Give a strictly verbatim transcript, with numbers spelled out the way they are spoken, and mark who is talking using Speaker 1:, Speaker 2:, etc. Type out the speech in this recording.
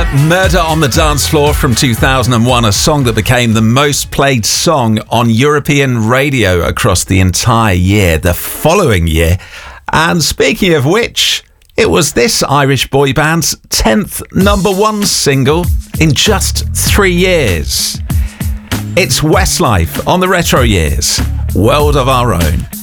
Speaker 1: heard Murder on the Dance Floor from two thousand one, a song that became the most played song on European radio across the entire year, the following year. And speaking of which, it was this Irish boy band's tenth number one single in just three years. It's Westlife on the Retro Years, World of Our Own.